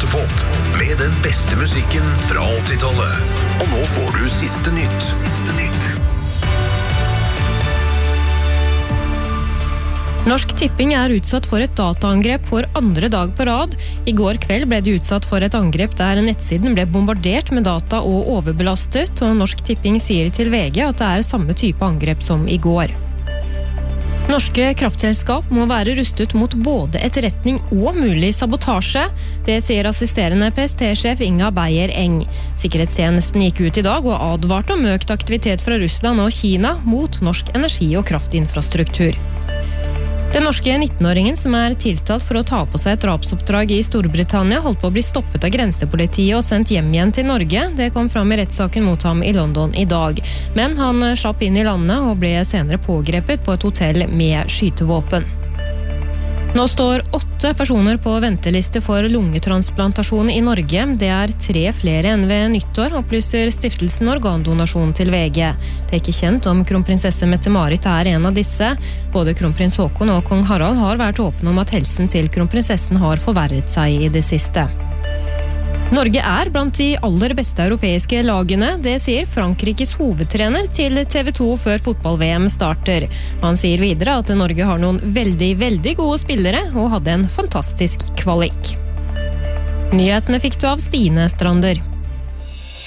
Radiopop med den beste musikken fra 80-tallet. Og nå får du siste nytt. Norsk Tipping utsatt for et dataangrep for andre dag på rad. I går kveld ble de utsatt for et angrep der nettsiden ble bombardert med data og overbelastet, og Norsk Tipping sier til VG at det samme type angrep som i går. Norske kraftselskap må være rustet mot både etterretning og mulig sabotasje. Det sier assisterende PST-sjef Inga Beyer-Eng. Sikkerhetstjenesten gikk ut i dag og advarte om økt aktivitet fra Russland og Kina mot norsk energi- og kraftinfrastruktur. Den norske 19-åringen som tiltalt for å ta på seg et drapsoppdrag i Storbritannia holdt på å bli stoppet av grensepolitiet og sendt hjem igjen til Norge. Det kom fram i rettssaken mot ham i London i dag. Men han slapp inn i landet og ble senere pågrepet på et hotell med skytevåpen. Nå står 8 personer på venteliste for lungetransplantasjon i Norge. Det 3 flere enn ved nyttår, opplyser stiftelsen Organdonasjon til VG. Det ikke kjent om kronprinsesse Mette-Marit en av disse. Både kronprins Håkon og kong Harald har vært åpne om at helsen til kronprinsessen har forverret seg i det siste. Norge blant de aller beste europeiske lagene, det sier Frankrikes hovedtrener til TV 2 før fotball-VM starter. Han sier videre at Norge har noen veldig gode spillere og hadde en fantastisk kvalik. Nyhetene fikk du av Stine Strander.